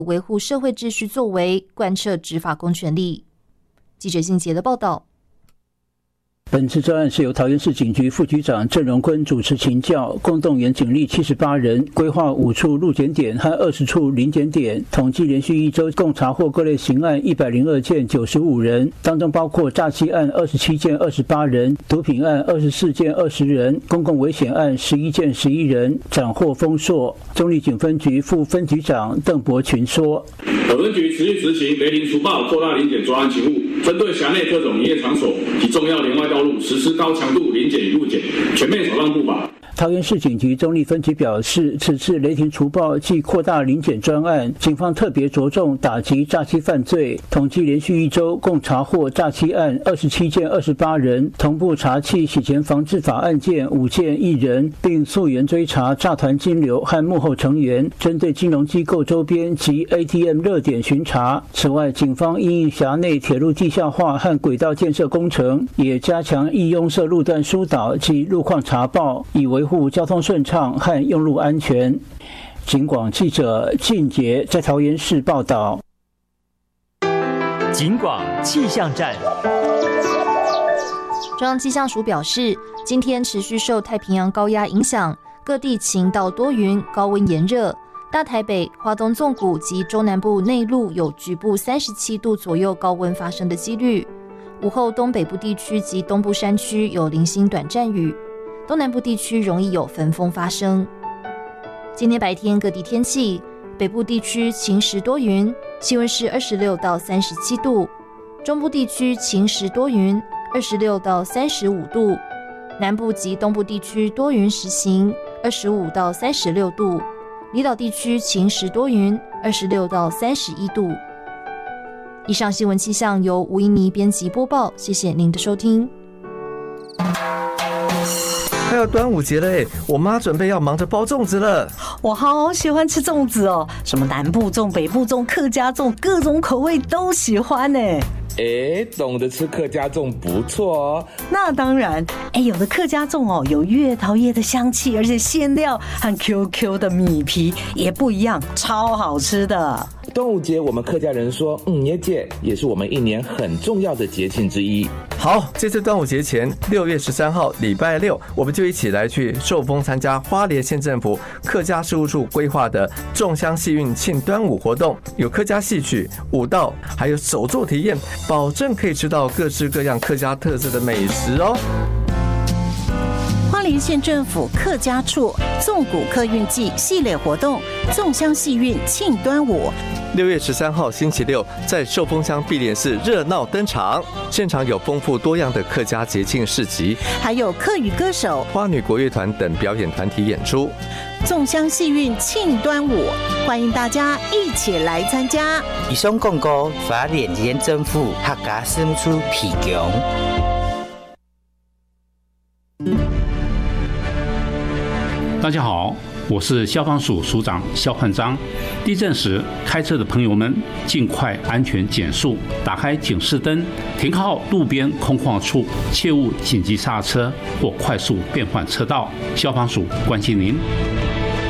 维护社会秩序作为，贯彻执法公权力。记者信杰的报道。 本次专案是由桃园市警局副局长郑荣坤主持请教，共动员警力78人，规划5处路检点和20处临检点，统计连续1周共查获各类刑案102件95人，当中包括诈欺案27件28人，毒品案24件20人，公共危险案11件11人，斩获丰硕。中壢警分局副分局长邓伯群说， 本分局持续执行雷霆除暴扩大临检专案勤务，针对辖内各种营业场所及重要连外道路实施高强度临检与路检，全面扫荡不法。 桃园市警局中壢分局表示，此次雷霆除暴暨扩大临检专案，警方特别着重打击诈欺犯罪，统计连续1周共查获诈欺案27件28人，同步查缉洗钱防治法案件5件1人，并溯源追查诈团金流和幕后成员，针对金融机构周边及 ATM 热点巡查。此外，警方因应辖内铁路地下化和轨道建设工程，也加强易拥塞路段疏导及路况查报，以维护交通顺畅和用路安全。警广记者靳杰在桃园市报道。 警广气象站。 中央气象署表示，今天持续受太平洋高压影响，各地晴到多云，高温炎热。大台北、花东纵谷及中南部内陆有局部37度左右高温发生的几率。午后东北部地区及东部山区有零星短暂雨，东南部地区容易有焚风发生。今天白天各地天气，北部地区晴时多云，气温是26到37度；中部地区晴时多云，26到35度；南部及东部地区多云时晴，25到36度；离岛地区晴时多云，26到31度。以上新闻气象由吴怡妮编辑播报，谢谢您的收听。 快要端午节了哎，我妈准备要忙着包粽子了。 我好喜欢吃粽子哦，什么南部粽、北部粽、客家粽，各种口味都喜欢哎。 懂得吃客家粽不错哦。 那当然，有的客家粽哦，有月桃叶的香气，而且馅料和 QQ 的米皮也不一样，超好吃的。 端午节我们客家人说耶节，也是我们一年很重要的节庆之一。 好，这次端午节前6月13号礼拜六，我们就一起来去寿丰参加花莲县政府客家事务处规划的粽香戏运庆端午活动，有客家戏曲、舞蹈，还有手作体验，保证可以吃到各式各样客家特色的美食哦。 花莲县政府客家处纵谷客运季系列活动粽香戏运庆端午 ，6月13号星期六，在寿丰乡碧莲寺热闹登场，现场有丰富多样的客家节庆市集， 还有客语歌手、 花女国乐团等表演团体演出。 粽香戏运庆端午，欢迎大家一起来参加。 以上广告，花莲县政府客家事务处提供。 大家好，我是消防署署长肖焕章。地震时，开车的朋友们尽快安全减速，打开警示灯，停靠路边空旷处，切勿紧急刹车或快速变换车道。消防署关心您。